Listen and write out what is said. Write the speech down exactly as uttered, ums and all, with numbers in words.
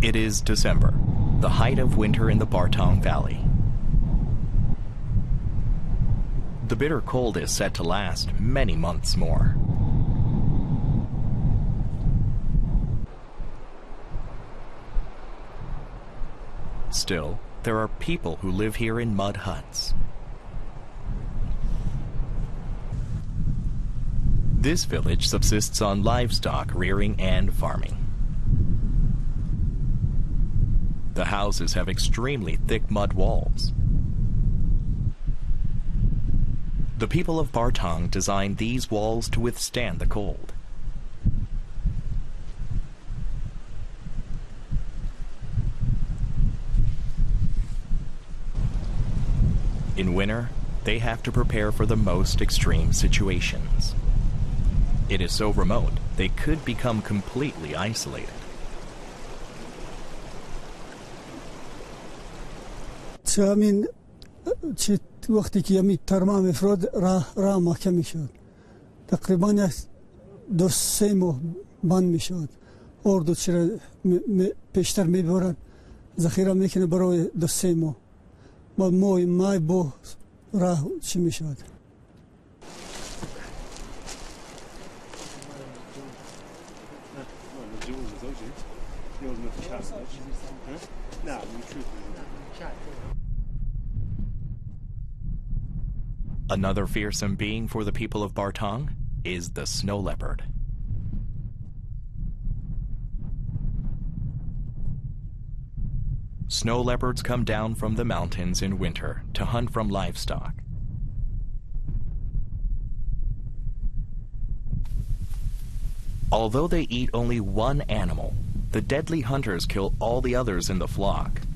It is December, the height of winter in the Bartang Valley. The bitter cold is set to last many months more. Still, there are people who live here in mud huts. This village subsists on livestock rearing and farming. The houses have extremely thick mud walls. The people of Bartang designed these walls to withstand the cold. In winter, they have to prepare for the most extreme situations. It is so remote, they could become completely isolated. همین چه وقتی که همین ترمامیتر راه راه محکم میشد تقریبا دو سه ماه بند میشد اردو چرا پیشتر میبرن ذخیره میکنه برای دو سه ماه با ماه مای بو راه چی میشد. Another fearsome being for the people of Bartang is the snow leopard. Snow leopards come down from the mountains in winter to hunt from livestock. Although they eat only one animal, the deadly hunters kill all the others in the flock.